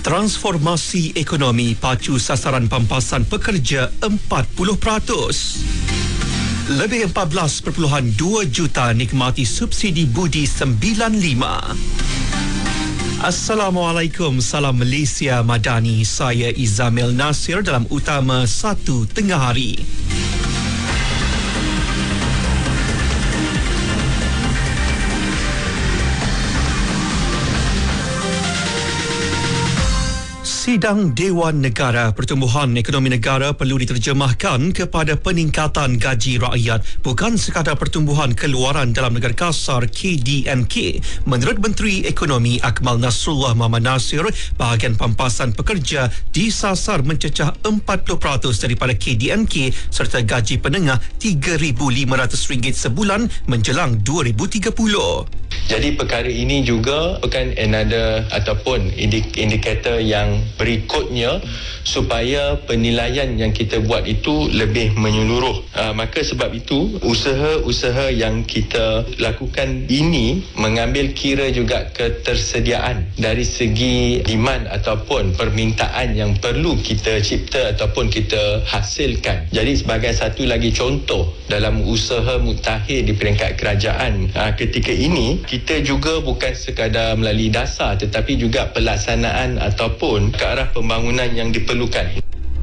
Transformasi ekonomi pacu sasaran pampasan pekerja 40%. Lebih 14.2 juta nikmati subsidi budi 95. Assalamualaikum, salam Malaysia Madani. Saya Izamil Nasir dalam Utama 1 Tengah Hari. Sidang Dewan Negara Pertumbuhan Ekonomi Negara perlu diterjemahkan kepada peningkatan gaji rakyat, bukan sekadar pertumbuhan keluaran dalam negara kasar KDNK. Menurut Menteri Ekonomi Akmal Nasrullah Muhammad Nasir, bahagian pampasan pekerja disasar mencecah 40% daripada KDNK serta gaji penengah RM3,500 sebulan menjelang 2030. Jadi perkara ini juga bukan another ataupun indikator yang berikutnya supaya penilaian yang kita buat itu lebih menyeluruh. Maka sebab itu usaha-usaha yang kita lakukan ini mengambil kira juga ketersediaan dari segi demand ataupun permintaan yang perlu kita cipta ataupun kita hasilkan. Jadi sebagai satu lagi contoh dalam usaha mutakhir di peringkat kerajaan ketika ini, kita juga bukan sekadar melalui dasar tetapi juga pelaksanaan ataupun ke arah pembangunan yang diperlukan.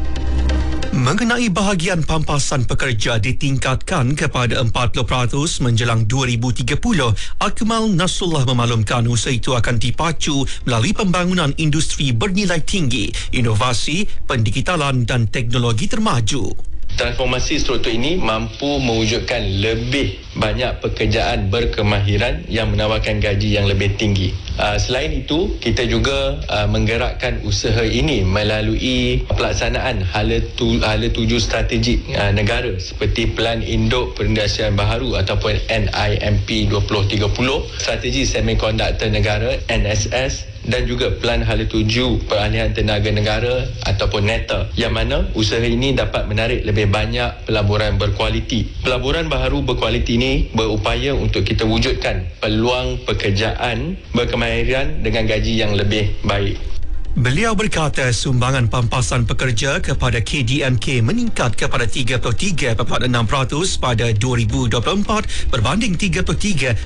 Mengenai bahagian pampasan pekerja ditingkatkan kepada 40% menjelang 2030, Akmal Nasrullah memaklumkan usaha itu akan dipacu melalui pembangunan industri bernilai tinggi, inovasi, pendigitalan dan teknologi termaju. Transformasi struktur ini mampu mewujudkan lebih banyak pekerjaan berkemahiran yang menawarkan gaji yang lebih tinggi. Selain itu, kita juga menggerakkan usaha ini melalui pelaksanaan hala tuju strategik negara seperti Pelan Induk Perindustrian Baharu ataupun NIMP 2030, Strategi Semikonduktor Negara NSS dan juga Pelan Hala Tuju Peralihan Tenaga Negara ataupun NETA, yang mana usaha ini dapat menarik lebih banyak pelaburan berkualiti. Pelaburan baharu berkualiti ini berupaya untuk kita wujudkan peluang pekerjaan berkemahiran dengan gaji yang lebih baik. Beliau berkata sumbangan pampasan pekerja kepada KDNK meningkat kepada 33.6% pada 2024 berbanding 33.5%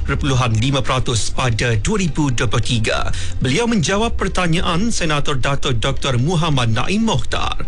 pada 2023. Beliau menjawab pertanyaan Senator Dato' Dr. Muhammad Naim Mokhtar.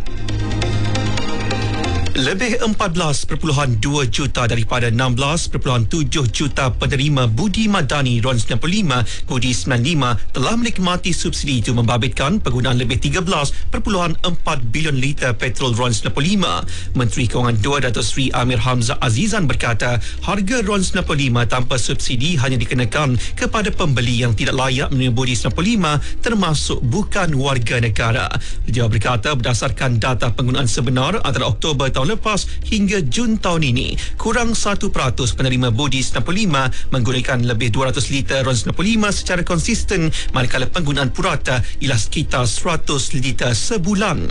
Lebih 14.2 juta daripada 16.7 juta penerima Budi Madani RON 95, Budi 95 telah menikmati subsidi itu membabitkan penggunaan lebih 13.4 bilion liter petrol RON 95. Menteri Kewangan 2 Dato' Sri Amir Hamzah Azizan berkata harga RON 95 tanpa subsidi hanya dikenakan kepada pembeli yang tidak layak menerima Budi 95 termasuk bukan warga negara. Beliau berkata berdasarkan data penggunaan sebenar antara Oktober tahun lepas hingga Jun tahun ini, kurang 1% penerima Budi 95 menggunakan lebih 200 liter RON 95 secara konsisten, manakala penggunaan purata ialah sekitar 100 liter sebulan.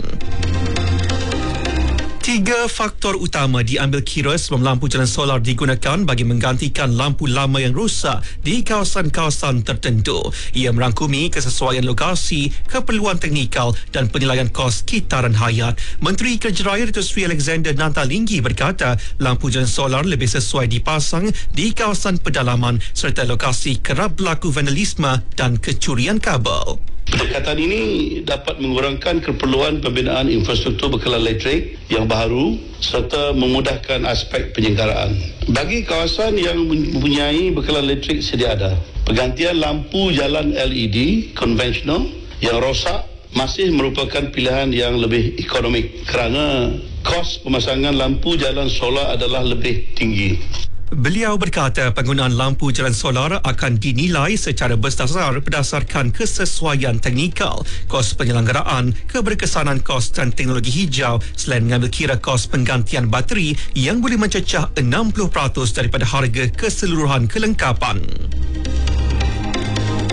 3 faktor utama diambil kira sebelum lampu jalan solar digunakan bagi menggantikan lampu lama yang rosak di kawasan-kawasan tertentu. Ia merangkumi kesesuaian lokasi, keperluan teknikal dan penilaian kos kitaran hayat. Menteri Kerja Raya Dato' Sri Alexander Nantalinggi berkata lampu jalan solar lebih sesuai dipasang di kawasan pedalaman serta lokasi kerap berlaku vandalisme dan kecurian kabel. Pendekatan ini dapat mengurangkan keperluan pembinaan infrastruktur bekalan elektrik yang baharu serta memudahkan aspek penyelenggaraan. Bagi kawasan yang mempunyai bekalan elektrik sedia ada, pergantian lampu jalan LED konvensional yang rosak masih merupakan pilihan yang lebih ekonomik kerana kos pemasangan lampu jalan solar adalah lebih tinggi. Beliau berkata penggunaan lampu jalan solar akan dinilai secara berdasar berdasarkan kesesuaian teknikal, kos penyelenggaraan, keberkesanan kos dan teknologi hijau selain mengambil kira kos penggantian bateri yang boleh mencecah 60% daripada harga keseluruhan kelengkapan.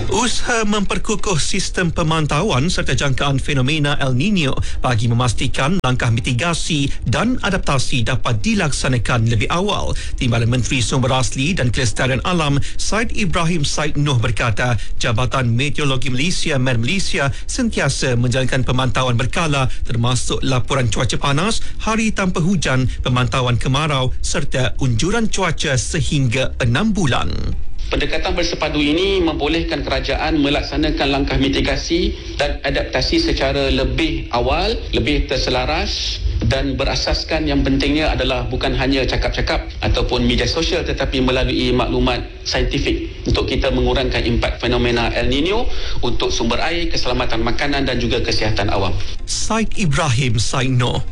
Usaha memperkukuh sistem pemantauan serta jangkaan fenomena El Nino bagi memastikan langkah mitigasi dan adaptasi dapat dilaksanakan lebih awal. Timbalan Menteri Sumber Asli dan Kelestarian Alam Said Ibrahim Said Noh berkata, Jabatan Meteorologi Malaysia (MEN Malaysia) sentiasa menjalankan pemantauan berkala termasuk laporan cuaca panas, hari tanpa hujan, pemantauan kemarau serta unjuran cuaca sehingga 6 bulan. Pendekatan bersepadu ini membolehkan kerajaan melaksanakan langkah mitigasi dan adaptasi secara lebih awal, lebih terselaras dan berasaskan yang pentingnya adalah bukan hanya cakap-cakap ataupun media sosial tetapi melalui maklumat saintifik untuk kita mengurangkan impak fenomena El Nino untuk sumber air, keselamatan makanan dan juga kesihatan awam. Said Ibrahim Said Noh.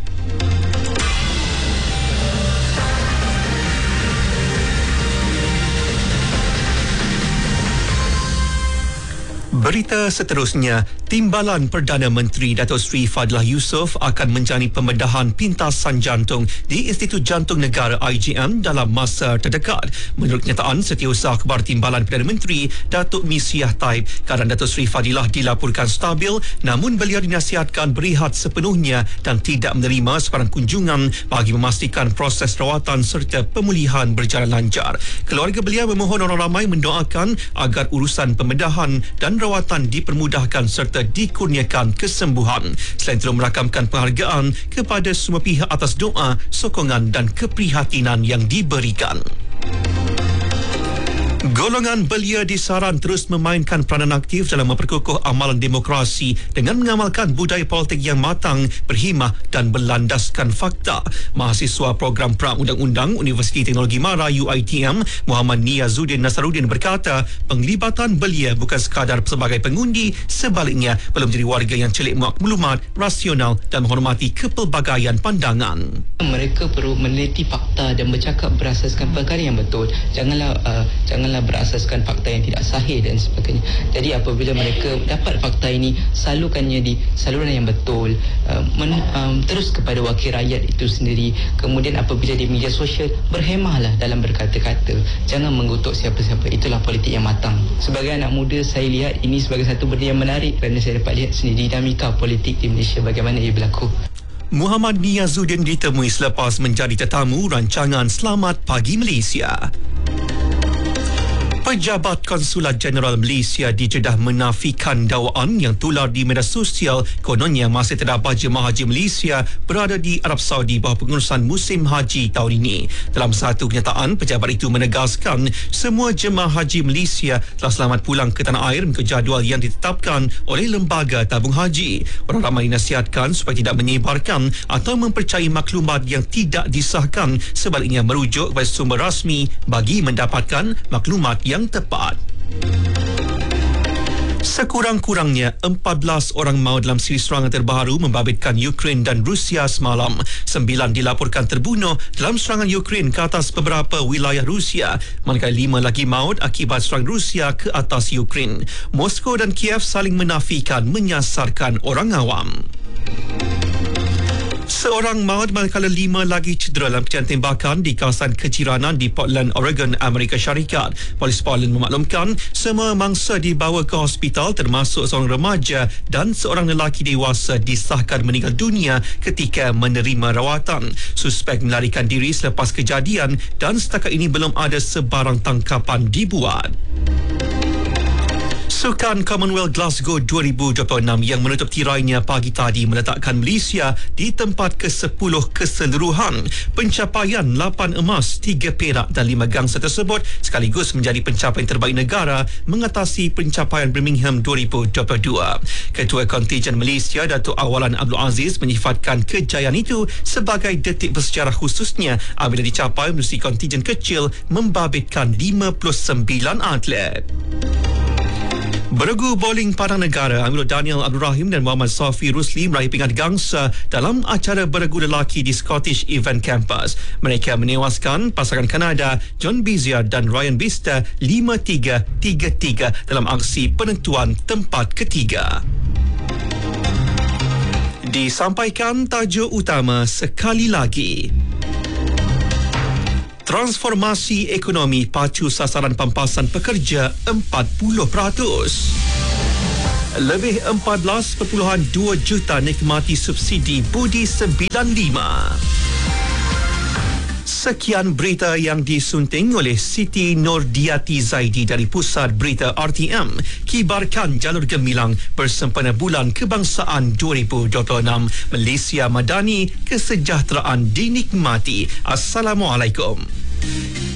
Berita seterusnya, Timbalan Perdana Menteri Datuk Seri Fadlah Yusof akan menjalani pembedahan pintasan jantung di Institut Jantung Negara IJM dalam masa terdekat. Menurut kenyataan Setiausaha Akhbar Timbalan Perdana Menteri Datuk Misiah Taib, keadaan Datuk Seri Fadilah dilaporkan stabil namun beliau dinasihatkan berehat sepenuhnya dan tidak menerima sebarang kunjungan bagi memastikan proses rawatan serta pemulihan berjalan lancar. Keluarga beliau memohon orang ramai mendoakan agar urusan pembedahan dan rawatan dipermudahkan serta dikurniakan kesembuhan. Selain itu merakamkan penghargaan kepada semua pihak atas doa, sokongan dan keprihatinan yang diberikan. Golongan belia disaran terus memainkan peranan aktif dalam memperkukuh amalan demokrasi dengan mengamalkan budaya politik yang matang, berhimah dan berlandaskan fakta. Mahasiswa Program Pra-Undang-Undang Universiti Teknologi Mara UiTM Muhammad Niazuddin Nasaruddin berkata, penglibatan belia bukan sekadar sebagai pengundi, sebaliknya perlu menjadi warga yang celik maklumat, rasional dan menghormati kepelbagaian pandangan. Mereka perlu meneliti fakta dan bercakap berasaskan perkara yang betul. Janganlah berasaskan fakta yang tidak sahih dan sebagainya. Jadi apabila mereka dapat fakta ini, salurkannya di saluran yang betul, terus kepada wakil rakyat itu sendiri. Kemudian apabila di media sosial, berhemahlah dalam berkata-kata. Jangan mengutuk siapa-siapa. Itulah politik yang matang. Sebagai anak muda, saya lihat ini sebagai satu benda yang menarik kerana saya dapat lihat sendiri dinamika politik di Malaysia bagaimana ia berlaku. Muhammad Niazuddin ditemui selepas menjadi tetamu rancangan Selamat Pagi Malaysia. Pejabat Konsulat Jeneral Malaysia di Jeddah menafikan dakwaan yang tular di media sosial kononnya masih terdapat jemaah haji Malaysia berada di Arab Saudi bawah pengurusan musim haji tahun ini. Dalam satu kenyataan, pejabat itu menegaskan semua jemaah haji Malaysia telah selamat pulang ke tanah air mengikut jadual yang ditetapkan oleh Lembaga Tabung Haji. Orang ramai dinasihatkan supaya tidak menyebarkan atau mempercayai maklumat yang tidak disahkan, sebaliknya merujuk kepada sumber rasmi bagi mendapatkan maklumat yang tepat. Sekurang-kurangnya 14 orang maut dalam siri serangan terbaru membabitkan Ukraine dan Rusia semalam. 9 dilaporkan terbunuh dalam serangan Ukraine ke atas beberapa wilayah Rusia, manakala 5 lagi maut akibat serangan Rusia ke atas Ukraine. Moskow dan Kiev saling menafikan menyasarkan orang awam. Seorang maut manakala 5 lagi cedera dalam kejadian tembakan di kawasan kejiranan di Portland, Oregon, Amerika Syarikat. Polis Portland memaklumkan semua mangsa dibawa ke hospital termasuk seorang remaja dan seorang lelaki dewasa disahkan meninggal dunia ketika menerima rawatan. Suspek melarikan diri selepas kejadian dan setakat ini belum ada sebarang tangkapan dibuat. Sukan Commonwealth Glasgow 2026 yang menutup tirainya pagi tadi meletakkan Malaysia di tempat ke-10 keseluruhan. Pencapaian 8 emas, 3 perak dan 5 gangsa tersebut sekaligus menjadi pencapaian terbaik negara mengatasi pencapaian Birmingham 2022. Ketua Kontijen Malaysia Datuk Awalan Abdul Aziz menyifatkan kejayaan itu sebagai detik bersejarah khususnya apabila dicapai melalui kontijen kecil membabitkan 59 atlet. Beregu bowling Padang Negara, Amirul Daniel Abdul Rahim dan Muhammad Safi Rusli meraih pingat gangsa dalam acara beregu lelaki di Scottish Event Campus. Mereka menewaskan pasangan Kanada John Bezier dan Ryan Bista 5-3, 3-3 dalam aksi penentuan tempat ketiga. Disampaikan tajuk utama sekali lagi. Transformasi ekonomi pacu sasaran pampasan pekerja 40%. Lebih 14.2 juta nikmati subsidi Budi 95. Sekian berita yang disunting oleh Siti Nordiati Zaidi dari Pusat Berita RTM. Kibarkan jalur gemilang bersempena Bulan Kebangsaan 2026. Malaysia Madani, kesejahteraan dinikmati. Assalamualaikum.